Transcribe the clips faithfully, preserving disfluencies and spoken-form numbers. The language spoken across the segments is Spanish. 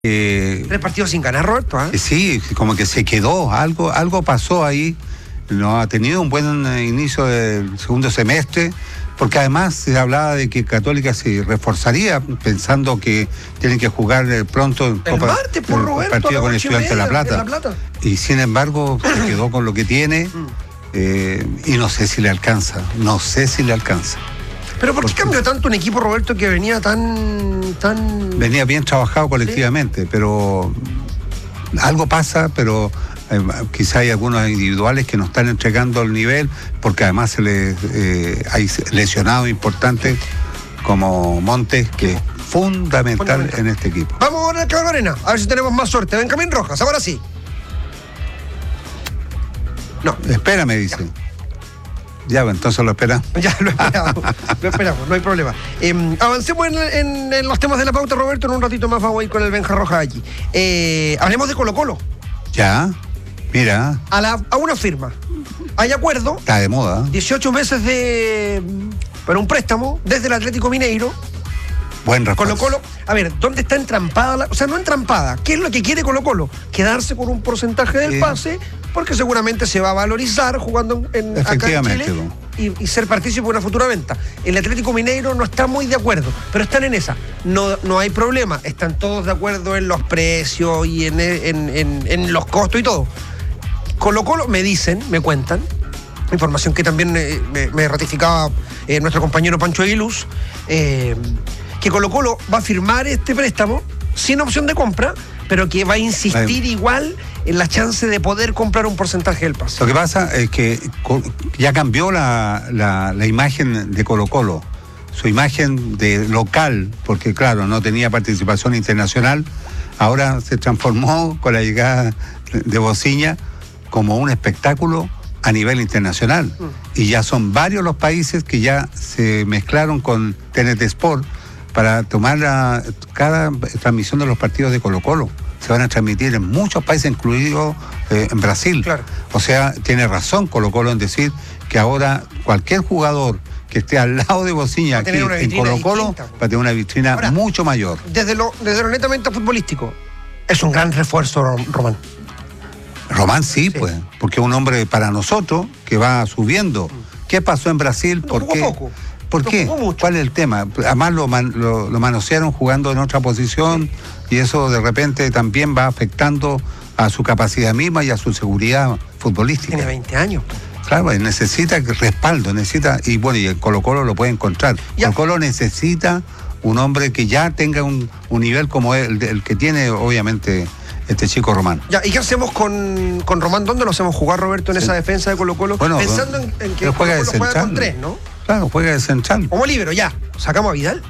Eh, Tres partidos sin ganar, Roberto, ¿eh? Sí, como que se quedó, algo, algo pasó ahí. No ha tenido un buen inicio del segundo semestre, porque además se hablaba de que Católica se reforzaría, pensando que tienen que jugar pronto en el Copa, martes, por el Roberto, partido con Estudiantes de La Plata. La Plata. Y sin embargo, se quedó con lo que tiene, eh, y no sé si le alcanza, no sé si le alcanza. ¿Pero por qué cambió tanto un equipo, Roberto, que venía tan... tan... Venía bien trabajado colectivamente, ¿sí? Pero algo pasa, pero eh, quizá hay algunos individuales que no están entregando el nivel, porque además se les, eh, hay lesionados importantes como Montes, que es fundamental, fundamental en este equipo. Vamos ahora al Carlos Arena, a ver si tenemos más suerte. Benjamín Rojas, ahora sí. No. Espérame, dice. Ya. Ya, entonces lo esperamos. Ya, lo esperamos, lo esperamos, no hay problema. Eh, avancemos en, en, en los temas de la pauta, Roberto. En un ratito más vamos a ir con el Benja Roja allí. Eh, hablemos de Colo-Colo. Ya, mira. A, la, a una firma. Hay acuerdo. Está de moda. dieciocho meses de... para un préstamo desde el Atlético Mineiro. Buen refuerzo. Colo-Colo, a ver, ¿dónde está entrampada? La, o sea, no entrampada. ¿Qué es lo que quiere Colo-Colo? Quedarse con un porcentaje del sí. pase, porque seguramente se va a valorizar jugando en, acá en Chile y, y ser partícipe de una futura venta. El Atlético Mineiro no está muy de acuerdo, pero están en esa. No, no hay problema. Están todos de acuerdo en los precios y en, en, en, en los costos y todo. Colo-Colo, me dicen, me cuentan, información que también eh, me, me ratificaba eh, nuestro compañero Pancho Aguiluz, eh, que Colo-Colo va a firmar este préstamo sin opción de compra, pero que va a insistir Ay. igual en la chance de poder comprar un porcentaje del pase. Lo que pasa es que ya cambió la, la, la imagen de Colo-Colo, su imagen de local, porque claro, no tenía participación internacional, ahora se transformó con la llegada de Bociña como un espectáculo a nivel internacional. Mm. Y ya son varios los países que ya se mezclaron con T N T Sport para tomar la, cada transmisión de los partidos de Colo-Colo. Se van a transmitir en muchos países, incluido eh, en Brasil. Claro. O sea, tiene razón Colo-Colo en decir que ahora cualquier jugador que esté al lado de Bociña aquí en Colo-Colo va a tener una vitrina ahora, mucho mayor. Desde lo, desde lo netamente futbolístico, es un gran refuerzo, Román. Román sí, sí, pues, porque es un hombre para nosotros que va subiendo. ¿Qué pasó en Brasil? ¿Por qué? Poco. ¿Por qué? ¿Cuál es el tema? Además lo, man, lo, lo manosearon jugando en otra posición y eso de repente también va afectando a su capacidad misma y a su seguridad futbolística. Tiene veinte años. Claro, necesita respaldo, necesita, y bueno, y el Colo-Colo lo puede encontrar. Colo-Colo necesita un hombre que ya tenga un, un nivel como el, el que tiene, obviamente, este chico Román. Ya, ¿y qué hacemos con, con Román? ¿Dónde lo hacemos jugar, Roberto, en sí. esa defensa de Colo-Colo? Bueno, pensando en, en que juega, Colo-Colo juega con tres, ¿no? Claro, juega de central. Como líbero, ya. ¿Sacamos a Vidal?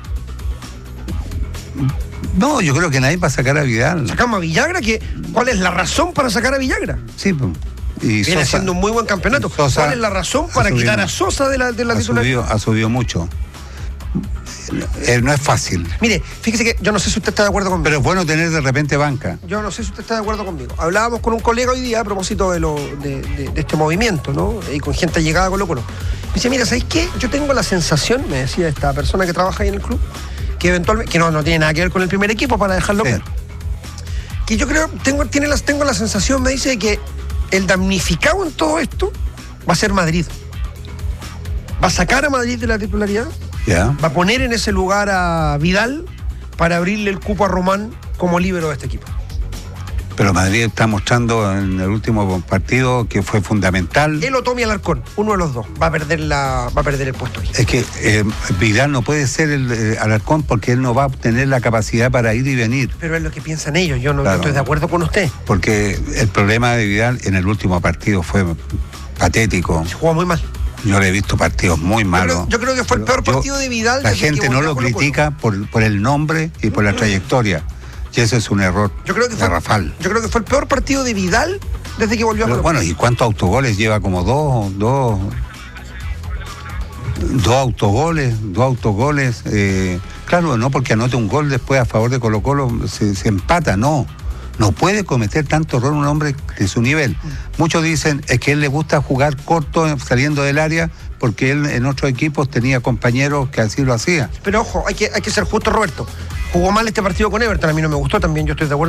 No, yo creo que nadie va a sacar a Vidal. ¿Sacamos a Villagra? ¿Qué? ¿Cuál es la razón para sacar a Villagra? Sí, pues. Y Viene Sosa, haciendo un muy buen campeonato. Sosa ¿Cuál es la razón para subido, quitar a Sosa de la, de la ha titularidad? Subido, ha subido mucho. Eh, no es fácil. Mire, fíjese que yo no sé si usted está de acuerdo conmigo. Pero es bueno tener de repente banca. Yo no sé si usted está de acuerdo conmigo. Hablábamos con un colega hoy día a propósito de, lo, de, de, de este movimiento, ¿no? Y con gente llegada a Colo-Colo. Me dice, mira, ¿sabes qué? Yo tengo la sensación, me decía esta persona que trabaja ahí en el club, que eventualmente, que no, no tiene nada que ver con el primer equipo, para dejarlo claro, sí. que yo creo, tengo, tiene las, tengo la sensación, me dice, de que el damnificado en todo esto va a ser Madrid. Va a sacar a Madrid de la titularidad, yeah. va a poner en ese lugar a Vidal para abrirle el cupo a Román como líbero de este equipo. Pero Madrid está mostrando en el último partido que fue fundamental. Él o Tommy Alarcón, uno de los dos, va a perder la, va a perder el puesto ahí. Es que eh, Vidal no puede ser el eh, Alarcón porque él no va a tener la capacidad para ir y venir. Pero es lo que piensan ellos, yo no, claro, no estoy de acuerdo con usted. Porque el problema de Vidal en el último partido fue patético. Se jugó muy mal. Yo le he visto partidos muy malos. Yo creo, yo creo que fue el peor partido yo, de Vidal. La gente no lo critica por, por el nombre y por la trayectoria. Y eso es un error yo creo que fue, garrafal. Yo creo que fue el peor partido de Vidal desde que volvió Pero, a Colo-Colo. Bueno, ¿y cuántos autogoles lleva? Como dos, dos, dos autogoles, dos autogoles. Eh, claro, no porque anote un gol después a favor de Colo-Colo se, se empata, no. No puede cometer tanto error un hombre de su nivel. Muchos dicen es que a él le gusta jugar corto saliendo del área porque él en otros equipos tenía compañeros que así lo hacían. Pero ojo, hay que, hay que ser justo, Roberto. Jugó mal este partido con Everton, a mí no me gustó también, yo estoy de acuerdo